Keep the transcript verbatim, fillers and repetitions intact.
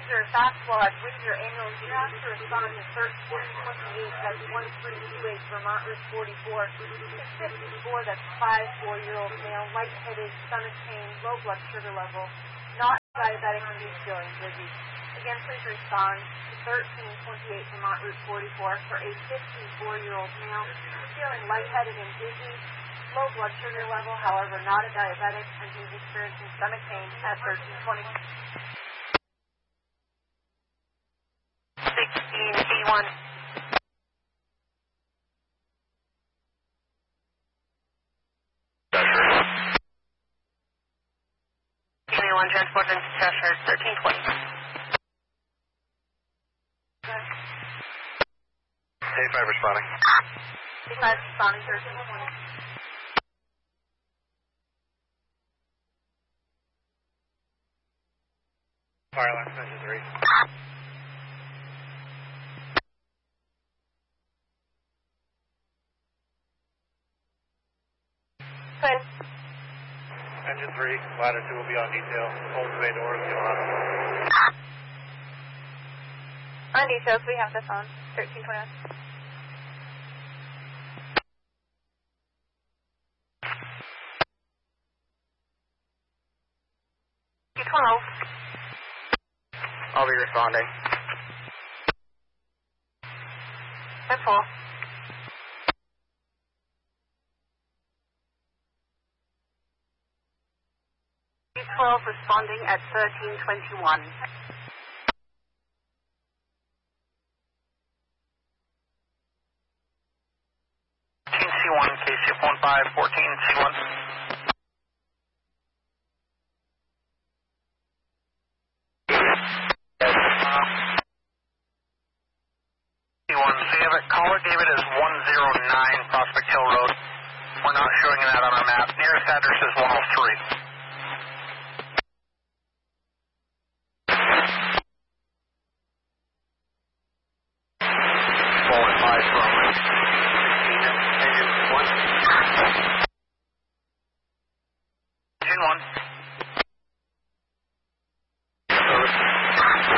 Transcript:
Windsor, Fast Squad, Windsor, ambulance, you have to respond to thirteen twenty-eight, that's one three two eight, Vermont Route forty-four. six fifty-four, that's five four-year-old male, lightheaded, stomach pain, low blood sugar level, not diabetic, and he's feeling dizzy. Again, please respond to thirteen twenty-eight, Vermont Route forty-four for a fifty-four-year-old male, feeling lightheaded and dizzy, low blood sugar level, however, not a diabetic, and he's experiencing stomach pain at thirteen twenty. sixteen eighty-one. eighty-one, transport into Cheshire, thirteen twenty. eighty-five responding. eighty-five responding, thirteen twenty. Fire line, engine three. Good. Engine three, ladder two will be on detail. Hold the bay doors, you'll have it. On details, we have the phone, thirteen twenty-one. twelve. I'll be responding. That's all. twelve responding at thirteen twenty-one. fourteen C one, K C F one five, fourteen C one. C one, David, caller David is one zero nine Prospect Hill Road. We're not showing that on our map. Nearest address is one oh three.